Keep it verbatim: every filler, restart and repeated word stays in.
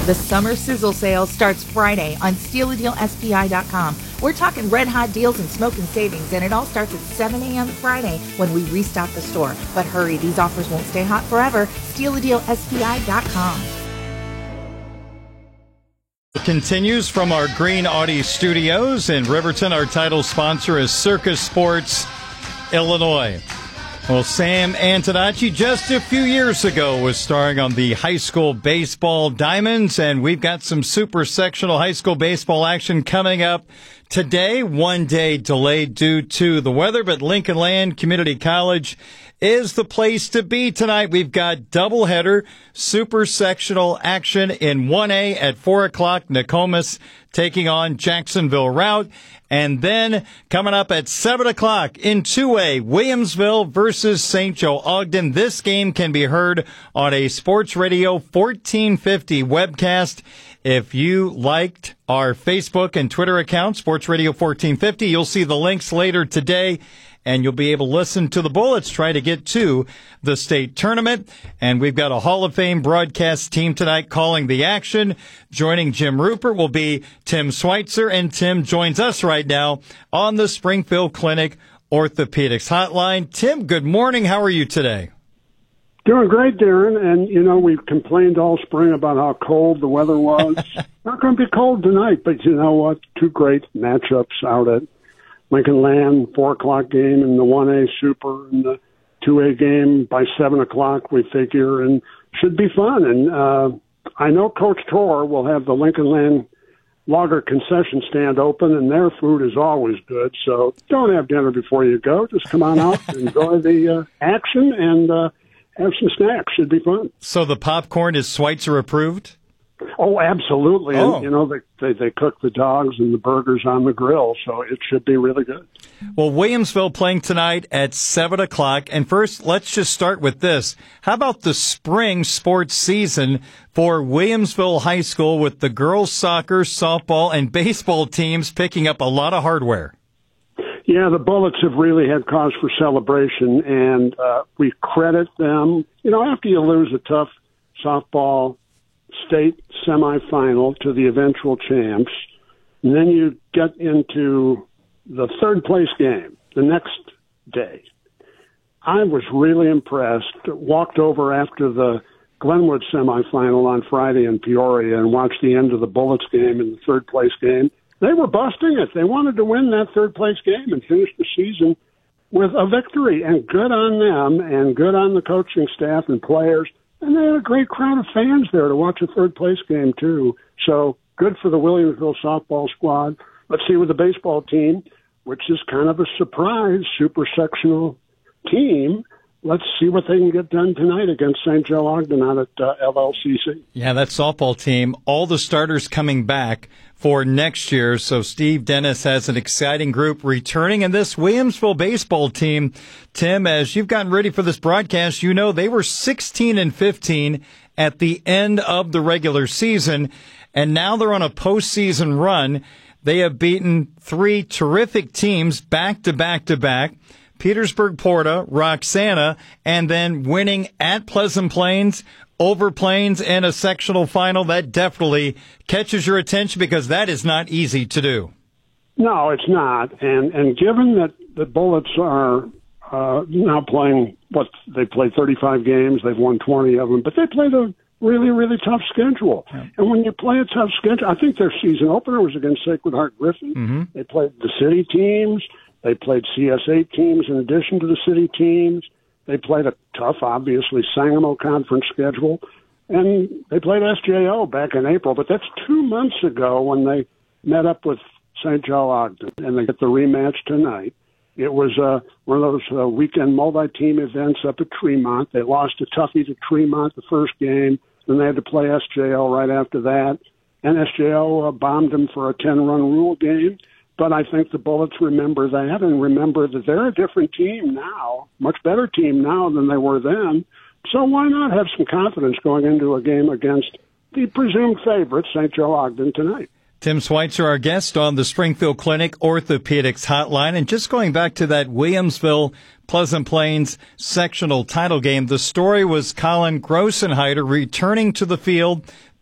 The summer sizzle sale starts Friday on steal a deal S P I dot com. We're talking red hot deals and smoking savings, and it all starts at seven a.m. Friday when we restock the store. But hurry, these offers won't stay hot forever. steal a deal S P I dot com. Continues from our Green Audi studios in Riverton. Our title sponsor is Circus Sports Illinois. Well, Sam Antonacci just a few years ago was starring on the high school baseball Diamonds, and we've got some super sectional high school baseball action coming up today. One day delayed due to the weather, but Lincoln Land Community College is the place to be tonight. We've got doubleheader super sectional action in one A at four o'clock. Nokomis taking on Jacksonville Route. And then coming up at seven o'clock in two A, Williamsville versus Saint Joe Ogden. This game can be heard on a Sports Radio fourteen fifty webcast. If you liked our Facebook and Twitter account, Sports Radio fourteen fifty, you'll see the links later today, and you'll be able to listen to the Bullets try to get to the state tournament. And we've got a Hall of Fame broadcast team tonight calling the action. Joining Jim Rupert will be Tim Schweitzer, and Tim joins us right now on the Springfield Clinic Orthopedics Hotline. Tim, good morning. How are you today? Doing great, Darren. And, you know, we've complained all spring about how cold the weather was. Not going to be cold tonight, but you know what? Two great matchups out at Lincoln Land, four o'clock game in the one A Super and the two A game by seven o'clock, we figure, and should be fun. And uh, I know Coach Tor will have the Lincoln Land Lager concession stand open, and their food is always good. So don't have dinner before you go. Just come on out, enjoy the uh, action, and uh, have some snacks. Should be fun. So the popcorn is Schweitzer approved? Oh, absolutely. Oh. And, you know, they, they they cook the dogs and the burgers on the grill, so it should be really good. Well, Williamsville playing tonight at seven o'clock. And first, let's just start with this. How about the spring sports season for Williamsville High School with the girls' soccer, softball, and baseball teams picking up a lot of hardware? Yeah, the Bullets have really had cause for celebration, and uh, we credit them. You know, after you lose a tough softball state semifinal to the eventual champs, and then you get into the third place game the next day. I was really impressed. Walked over after the Glenwood semifinal on Friday in Peoria and watched the end of the Bullets game in the third place game. They were busting it. They wanted to win that third place game and finish the season with a victory, and good on them and good on the coaching staff and players. And they had a great crowd of fans there to watch a third-place game, too. So good for the Williamsville softball squad. Let's see with the baseball team, which is kind of a surprise, super sectional team. Let's see what they can get done tonight against Saint Joe Ogden out at uh, L L C C. Yeah, that softball team, all the starters coming back for next year. So Steve Dennis has an exciting group returning. And this Williamsville baseball team, Tim, as you've gotten ready for this broadcast, you know they were sixteen and fifteen at the end of the regular season, and now they're on a postseason run. They have beaten three terrific teams back to back to back. Petersburg Porta, Roxana, and then winning at Pleasant Plains, over Plains, and a sectional final. That definitely catches your attention because that is not easy to do. No, it's not. And and given that the Bullets are uh, now playing, what, they played thirty-five games, they've won twenty of them, but they played a really, really tough schedule. Yeah. And when you play a tough schedule, I think their season opener was against Sacred Heart Griffin. Mm-hmm. They played the city teams. They played C S A teams in addition to the city teams. They played a tough, obviously, Sangamo Conference schedule. And they played S J O back in April. But that's two months ago when they met up with Saint Joe Ogden. And they get the rematch tonight. It was uh, one of those uh, weekend multi-team events up at Tremont. They lost a toughie to Tremont the first game. Then they had to play S J O right after that. And S J O uh, bombed them for a ten-run rule game. But I think the Bullets remember that and remember that they're a different team now, much better team now than they were then. So why not have some confidence going into a game against the presumed favorite, Saint Joe Ogden, tonight? Tim Schweitzer, our guest on the Springfield Clinic Orthopedics Hotline. And just going back to that Williamsville Pleasant Plains sectional title game, the story was Colin Grossenheider returning to the field